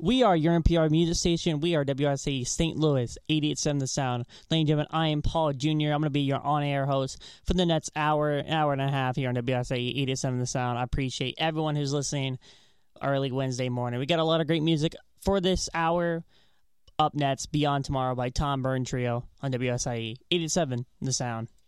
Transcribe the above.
We are your NPR music station. We are WSAE St. Louis, 88.7 The Sound. Ladies and gentlemen, I am Paul Jr. I'm going to be your on-air host for the next hour and a half here on WSAE 88.7 The Sound. I appreciate everyone who's listening early Wednesday morning. We got a lot of great music for this hour. Up next, Beyond Tomorrow by Tom Byrne Trio on WSIE 87 The Sound.